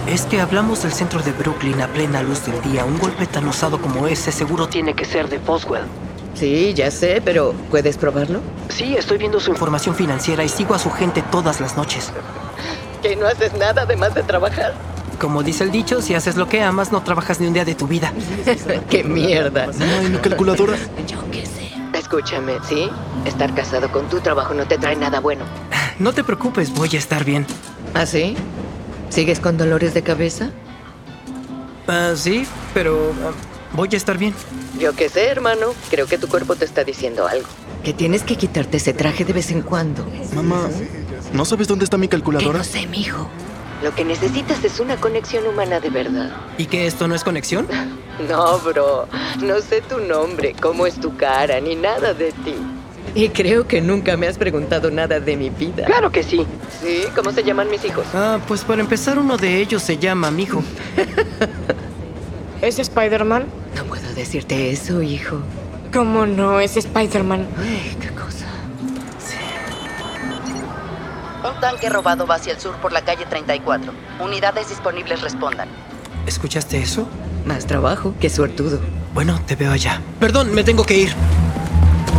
Es que hablamos del centro de Brooklyn a plena luz del día. Un golpe tan osado como ese seguro tiene que ser de Boswell. Sí, ya sé, pero ¿puedes probarlo? Sí, estoy viendo su información financiera y sigo a su gente todas las noches. ¿Que no haces nada además de trabajar? Como dice el dicho, si haces lo que amas, no trabajas ni un día de tu vida. ¡Qué mierda! Mamá, ¿y mi calculadora? Yo qué sé. Escúchame, ¿sí? Estar casado con tu trabajo no te trae nada bueno. No te preocupes, voy a estar bien. ¿Ah, sí? ¿Sigues con dolores de cabeza? Sí, pero voy a estar bien. Yo qué sé, hermano. Creo que tu cuerpo te está diciendo algo. Que tienes que quitarte ese traje de vez en cuando. Mamá, ¿no sabes dónde está mi Que calculadora? no sé, mijo. Lo que necesitas es una conexión humana de verdad. ¿Y que esto no es conexión? No, bro. No sé tu nombre, cómo es tu cara, ni nada de ti. Y creo que nunca me has preguntado nada de mi vida. Claro que sí. ¿Sí? ¿Cómo se llaman mis hijos? Pues para empezar, uno de ellos se llama Mijo. ¿Es Spider-Man? No puedo decirte eso, hijo. ¿Cómo no? Es Spider-Man. Ay, qué cosa. Un tanque robado va hacia el sur por la calle 34. Unidades disponibles respondan. ¿Escuchaste eso? Más trabajo, qué suertudo. Bueno, te veo allá. Perdón, me tengo que ir.